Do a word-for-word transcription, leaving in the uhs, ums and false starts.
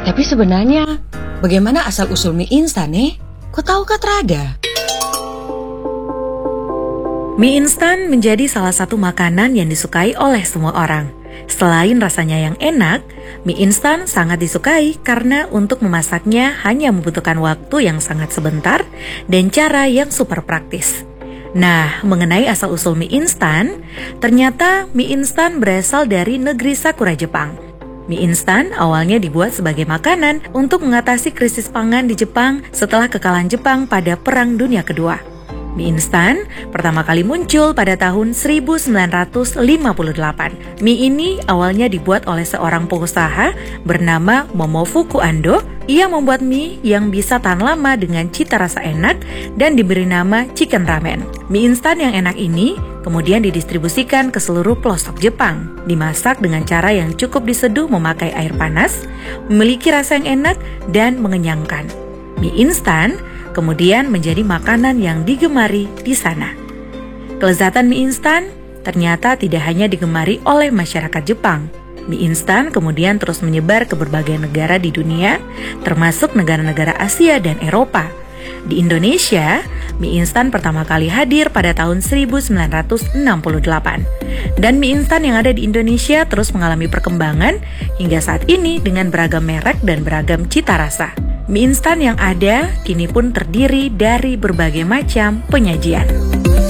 Tapi sebenarnya, bagaimana asal-usul mie instan nih? Kok tahu Kak Trada? Mie instan menjadi salah satu makanan yang disukai oleh semua orang. Selain rasanya yang enak, mie instan sangat disukai karena untuk memasaknya hanya membutuhkan waktu yang sangat sebentar dan cara yang super praktis. Nah, mengenai asal-usul mie instan, ternyata mie instan berasal dari negeri Sakura, Jepang. Mie instan awalnya dibuat sebagai makanan untuk mengatasi krisis pangan di Jepang setelah kekalahan Jepang pada Perang Dunia Kedua. Mie instan pertama kali muncul pada tahun seribu sembilan ratus lima puluh delapan. Mie ini awalnya dibuat oleh seorang pengusaha bernama Momofuku Ando. Ia membuat mie yang bisa tahan lama dengan cita rasa enak dan diberi nama chicken ramen. Mie instan yang enak ini kemudian didistribusikan ke seluruh pelosok Jepang. Dimasak dengan cara yang cukup diseduh memakai air panas, memiliki rasa yang enak dan mengenyangkan. Mie instan kemudian menjadi makanan yang digemari di sana. Kelezatan mie instan ternyata tidak hanya digemari oleh masyarakat Jepang. Mie instan kemudian terus menyebar ke berbagai negara di dunia, termasuk negara-negara Asia dan Eropa. Di Indonesia, mie instan pertama kali hadir pada tahun seribu sembilan ratus enam puluh delapan. Dan mie instan yang ada di Indonesia terus mengalami perkembangan hingga saat ini dengan beragam merek dan beragam cita rasa. Mie instan yang ada kini pun terdiri dari berbagai macam penyajian.